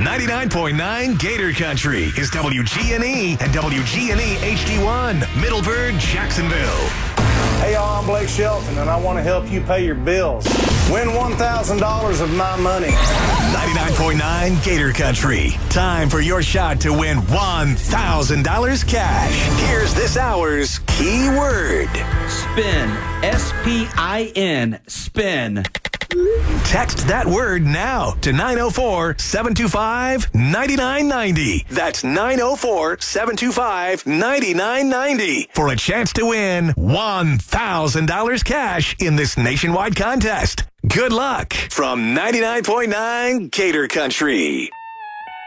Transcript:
99.9 Gator Country is WGNE and WGNE HD1, Middleburg, Jacksonville. Hey, y'all, I'm Blake Shelton, and I want to help you pay your bills. Win $1,000 of my money. 99.9 Gator Country. Time for your shot to win $1,000 cash. Here's this hour's keyword. Spin. S-P-I-N. Spin. Text that word now to 904-725-9990. That's 904-725-9990 for a chance to win $1,000 cash in this nationwide contest. Good luck from 99.9 Gator Country.